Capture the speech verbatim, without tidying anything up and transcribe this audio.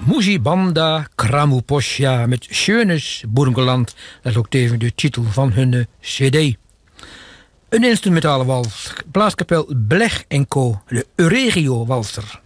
Muzibanda Kramuposja met Schönes Burgenland. Dat is ook tevens de titel van hun uh, cd. Een instrumentale wals. Blaaskapel Blech en Co. De Euregio Walser.